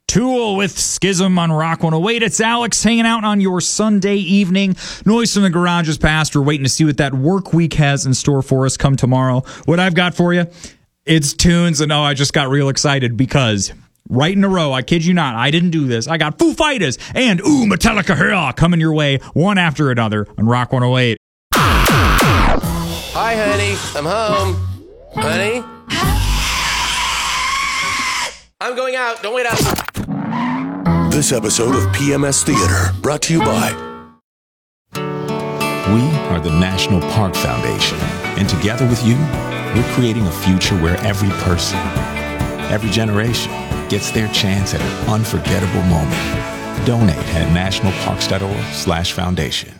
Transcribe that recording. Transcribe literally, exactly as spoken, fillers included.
Tool with Schism on Rock one oh eight. It's Alex hanging out on your Sunday evening. Noise from the Garage is past. We're waiting to see what that work week has in store for us come tomorrow. What I've got for you, it's tunes. And oh, I just got real excited because right in a row, I kid you not, I didn't do this. I got Foo Fighters and ooh, Metallica here coming your way one after another on Rock one oh eight. Hi, honey. I'm home. Honey? I'm going out. Don't wait out. This episode of P M S Theater brought to you by... We are the National Park Foundation, and together with you, we're creating a future where every person, every generation gets their chance at an unforgettable moment. Donate at nationalparks.org slash foundation.